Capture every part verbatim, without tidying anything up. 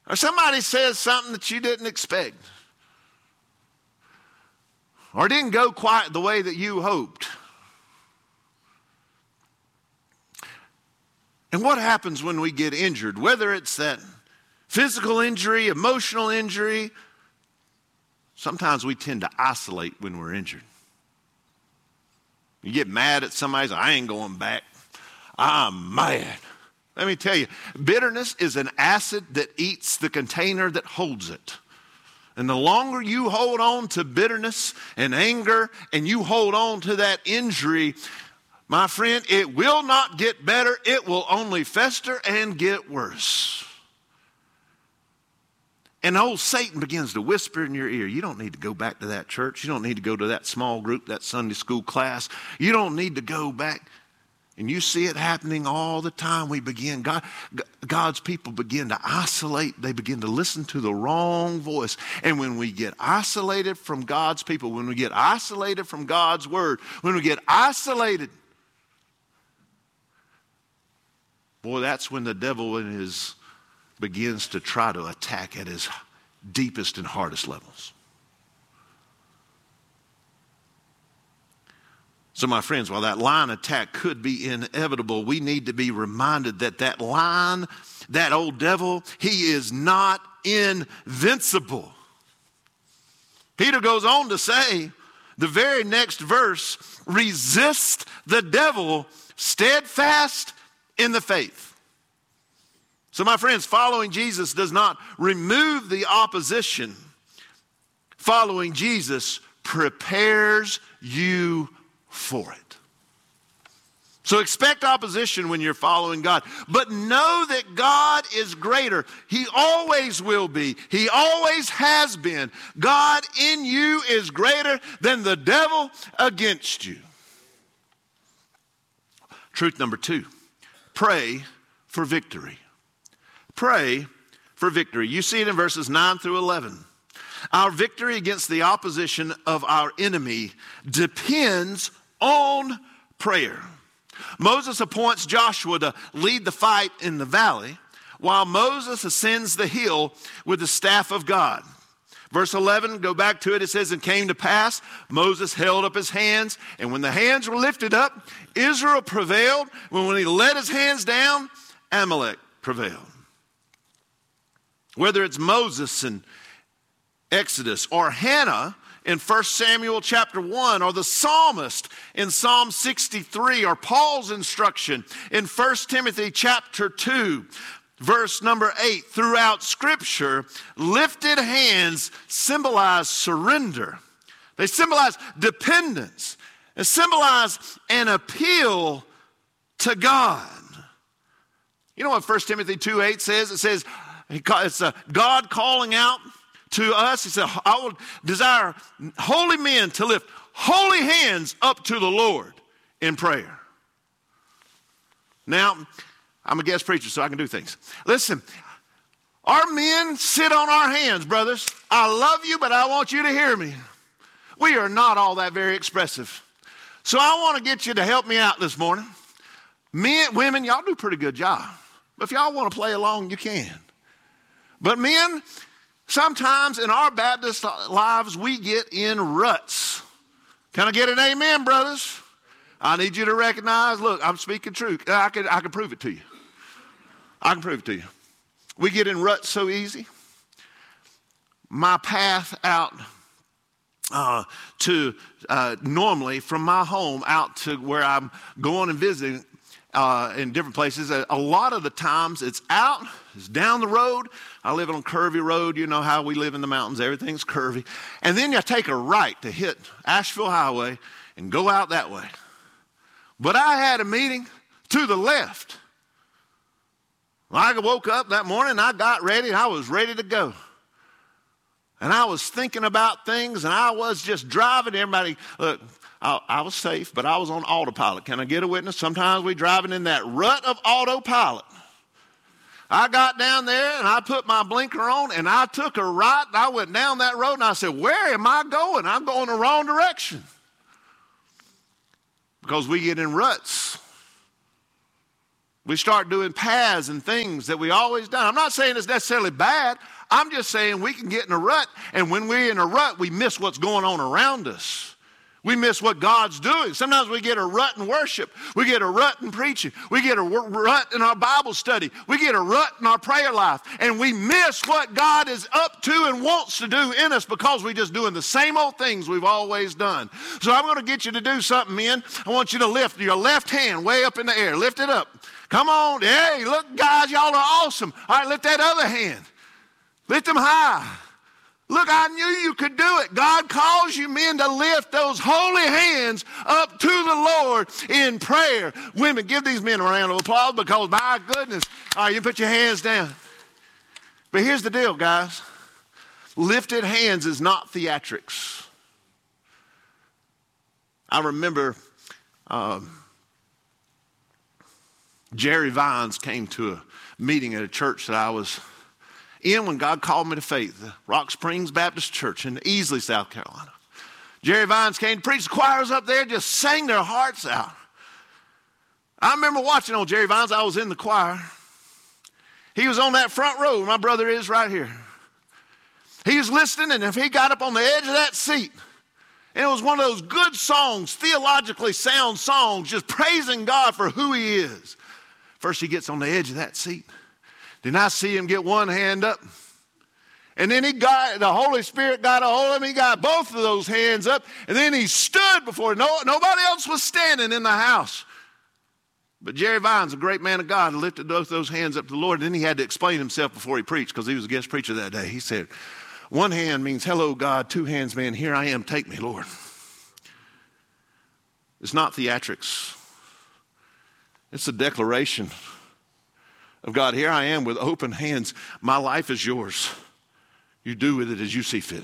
Or somebody says something that you didn't expect. Or didn't go quite the way that you hoped. And what happens when we get injured? Whether it's that physical injury, emotional injury, sometimes we tend to isolate when we're injured. You get mad at somebody, say, I ain't going back. I'm mad. Let me tell you, bitterness is an acid that eats the container that holds it. And the longer you hold on to bitterness and anger and you hold on to that injury, my friend, it will not get better. It will only fester and get worse. And old Satan begins to whisper in your ear, you don't need to go back to that church. You don't need to go to that small group, that Sunday school class. You don't need to go back. And you see it happening all the time. We begin, God, God's people begin to isolate. They begin to listen to the wrong voice. And when we get isolated from God's people, when we get isolated from God's word, when we get isolated, boy, that's when the devil in his begins to try to attack at his deepest and hardest levels. So my friends, while that lion attack could be inevitable, we need to be reminded that that lion, that old devil, he is not invincible. Peter goes on to say, the very next verse, resist the devil steadfast in the faith. So my friends, following Jesus does not remove the opposition. Following Jesus prepares you for it. So expect opposition when you're following God, but know that God is greater. He always will be. He always has been. God in you is greater than the devil against you. Truth number two, pray for victory. Pray for victory. You see it in verses nine through eleven. Our victory against the opposition of our enemy depends on prayer. Moses appoints Joshua to lead the fight in the valley, while Moses ascends the hill with the staff of God. Verse eleven, go back to it, it says, and came to pass, Moses held up his hands, and when the hands were lifted up, Israel prevailed. When, when he let his hands down, Amalek prevailed. Whether it's Moses in Exodus or Hannah in First Samuel chapter one, or the psalmist in Psalm sixty-three, or Paul's instruction in First Timothy chapter two, verse number eight, throughout Scripture, lifted hands symbolize surrender. They symbolize dependence. They symbolize an appeal to God. You know what First Timothy two eight says? It says, it's a God calling out to us. He said, I will desire holy men to lift holy hands up to the Lord in prayer. Now, I'm a guest preacher, so I can do things. Listen, our men sit on our hands, brothers. I love you, but I want you to hear me. We are not all that very expressive. So I want to get you to help me out this morning. Men, women, y'all do a pretty good job. But if y'all want to play along, you can. But men, sometimes in our Baptist lives, we get in ruts. Can I get an amen, brothers? I need you to recognize, look, I'm speaking truth. I can, I can prove it to you. I can prove it to you. We get in ruts so easy. My path out uh, to uh, normally from my home out to where I'm going and visiting uh, in different places, a, a lot of the times it's out, it's down the road. I live on Curvy Road. You know how we live in the mountains. Everything's curvy. And then you take a right to hit Asheville Highway and go out that way. But I had a meeting to the left. I woke up that morning, I got ready, and I was ready to go. And I was thinking about things, and I was just driving. Everybody, look, I, I was safe, but I was on autopilot. Can I get a witness? Sometimes we driving in that rut of autopilot. I got down there, and I put my blinker on, and I took a right, and I went down that road, and I said, where am I going? I'm going the wrong direction. Because we get in ruts. We start doing paths and things that we always done. I'm not saying it's necessarily bad. I'm just saying we can get in a rut, and when we're in a rut, we miss what's going on around us. We miss what God's doing. Sometimes we get a rut in worship. We get a rut in preaching. We get a rut in our Bible study. We get a rut in our prayer life. And we miss what God is up to and wants to do in us because we're just doing the same old things we've always done. So I'm going to get you to do something, men. I want you to lift your left hand way up in the air. Lift it up. Come on. Hey, look, guys, y'all are awesome. All right, lift that other hand. Lift them high. Look, I knew you could do it. God calls you men to lift those holy hands up to the Lord in prayer. Women, give these men a round of applause because, my goodness, all right, you put your hands down. But here's the deal, guys. Lifted hands is not theatrics. I remember um, Jerry Vines came to a meeting at a church that I was in when God called me to faith, the Rock Springs Baptist Church in Easley, South Carolina. Jerry Vines came to preach. The choirs up there just sang their hearts out. I remember watching old Jerry Vines. I was in the choir. He was on that front row where my brother is right here. He was listening, and if he got up on the edge of that seat, and it was one of those good songs, theologically sound songs, just praising God for who he is. First he gets on the edge of that seat. Then I see him get one hand up. And then he got, the Holy Spirit got a hold of him. He got both of those hands up. And then he stood before, no, nobody else was standing in the house. But Jerry Vines, a great man of God, lifted both those hands up to the Lord. And then he had to explain himself before he preached because he was a guest preacher that day. He said, one hand means, hello, God. Two hands, man, here I am. Take me, Lord. It's not theatrics. It's a declaration of God, here I am with open hands. My life is yours. You do with it as you see fit.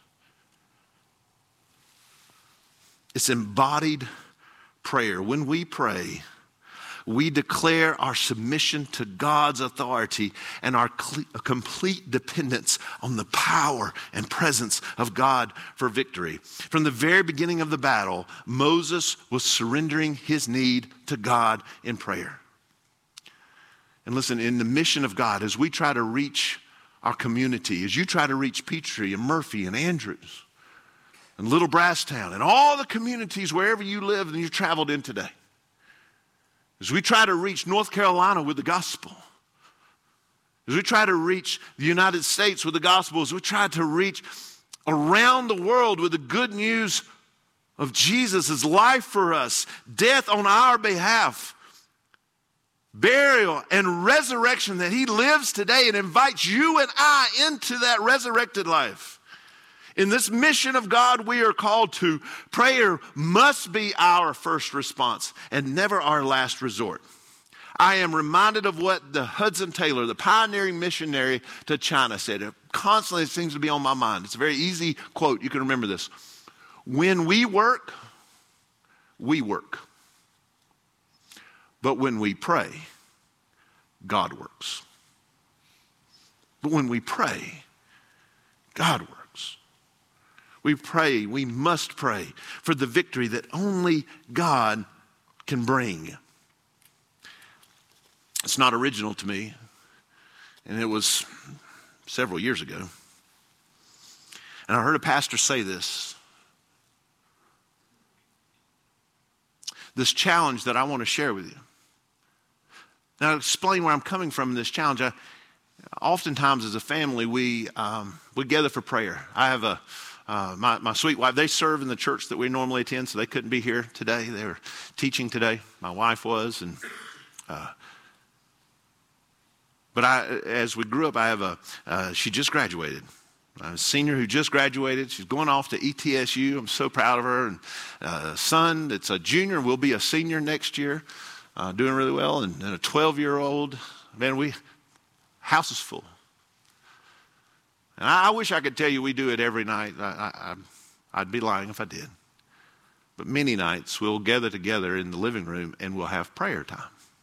It's embodied prayer. When we pray, we declare our submission to God's authority and our complete dependence on the power and presence of God for victory. From the very beginning of the battle, Moses was surrendering his need to God in prayer. And listen, in the mission of God, as we try to reach our community, as you try to reach Peachtree and Murphy and Andrews and Little Brasstown and all the communities wherever you live and you traveled in today, as we try to reach North Carolina with the gospel, as we try to reach the United States with the gospel, as we try to reach around the world with the good news of Jesus' life for us, death on our behalf, burial and resurrection, that he lives today and invites you and I into that resurrected life. In this mission of God we are called to, prayer must be our first response and never our last resort. I am reminded of what the Hudson Taylor, the pioneering missionary to China, said. It constantly seems to be on my mind. It's a very easy quote. You can remember this. When we work, we work. But when we pray, God works. But when we pray, God works. We pray, we must pray for the victory that only God can bring. It's not original to me, and it was several years ago. And I heard a pastor say this. This challenge that I want to share with you. Now, to explain where I'm coming from in this challenge, I, oftentimes as a family, we um, we gather for prayer. I have a uh, my my sweet wife. They serve in the church that we normally attend, so they couldn't be here today. They were teaching today. My wife was, and uh, but I, as we grew up, I have a uh, she just graduated. A senior who just graduated. She's going off to E T S U. I'm so proud of her. And uh, son that's a junior will be a senior next year. Uh, doing really well, and, and a twelve-year-old. Man, we house is full. And I, I wish I could tell you we do it every night. I, I, I'd be lying if I did. But many nights we'll gather together in the living room and we'll have prayer time.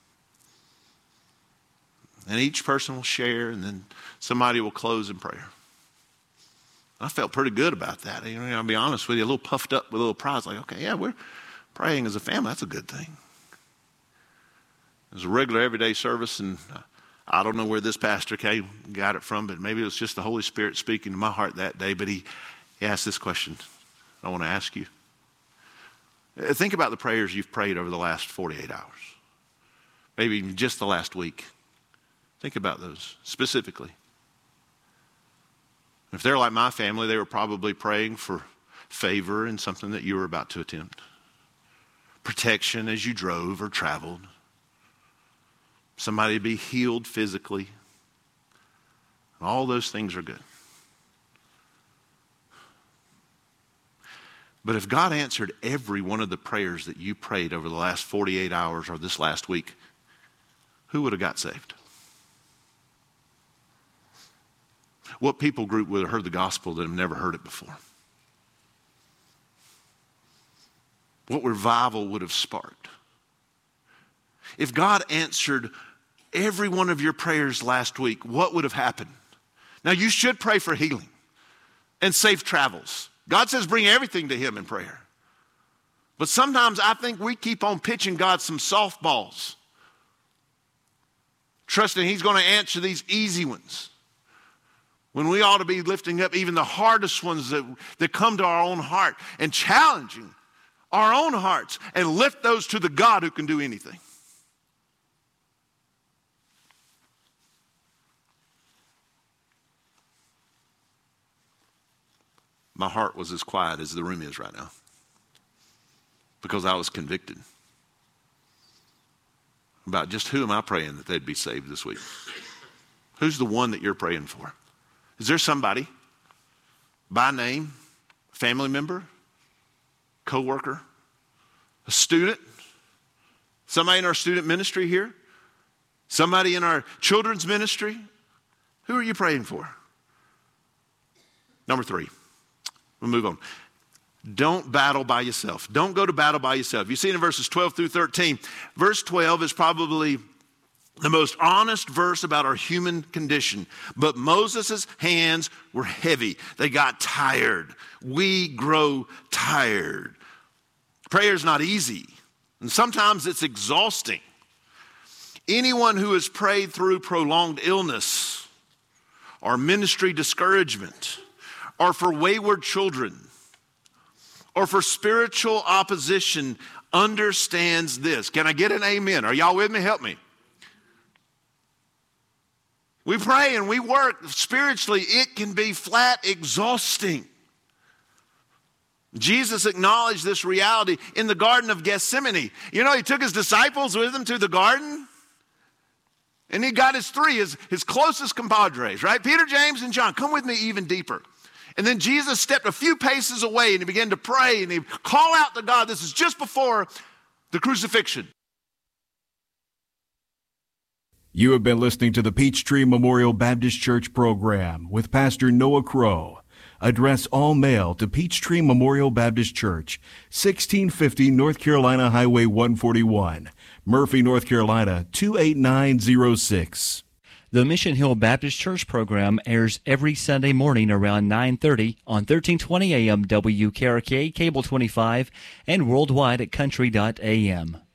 And each person will share, and then somebody will close in prayer. I felt pretty good about that. You know, I'll be honest with you, a little puffed up with a little pride. Like, okay, yeah, we're praying as a family. That's a good thing. It was a regular everyday service, and I don't know where this pastor came, got it from, but maybe it was just the Holy Spirit speaking to my heart that day. But he, he asked this question I want to ask you. Think about the prayers you've prayed over the last forty-eight hours. Maybe even just the last week. Think about those specifically. If they're like my family, they were probably praying for favor in something that you were about to attempt. Protection as you drove or traveled. Somebody to be healed physically. All those things are good. But if God answered every one of the prayers that you prayed over the last forty-eight hours or this last week, who would have got saved? What people group would have heard the gospel that have never heard it before? What revival would have sparked? If God answered every one of your prayers last week, what would have happened? Now, you should pray for healing and safe travels. God says bring everything to him in prayer. But sometimes I think we keep on pitching God some softballs, trusting he's going to answer these easy ones, when we ought to be lifting up even the hardest ones that, that come to our own heart and challenging our own hearts and lift those to the God who can do anything. My heart was as quiet as the room is right now because I was convicted about just who am I praying that they'd be saved this week. Who's the one that you're praying for? Is there somebody by name, family member, co-worker, a student, somebody in our student ministry here, somebody in our children's ministry? Who are you praying for? Number three. We'll move on. Don't battle by yourself. Don't go to battle by yourself. You see it in verses twelve through thirteen. Verse twelve is probably the most honest verse about our human condition. But Moses' hands were heavy. They got tired. We grow tired. Prayer is not easy. And sometimes it's exhausting. Anyone who has prayed through prolonged illness or ministry discouragement, or for wayward children, or for spiritual opposition, understands this. Can I get an amen? Are y'all with me? Help me. We pray and we work spiritually. It can be flat exhausting. Jesus acknowledged this reality in the Garden of Gethsemane. You know, he took his disciples with him to the garden. And he got his three, his, his closest compadres, right? Peter, James, and John. Come with me even deeper. And then Jesus stepped a few paces away and he began to pray and he called out to God. This is just before the crucifixion. You have been listening to the Peachtree Memorial Baptist Church program with Pastor Noah Crow. Address all mail to Peachtree Memorial Baptist Church, sixteen fifty North Carolina Highway one forty-one, Murphy, North Carolina two eight nine zero six. The Mission Hill Baptist Church program airs every Sunday morning around nine thirty on thirteen twenty A M W K R K Cable twenty-five and worldwide at country dot A M.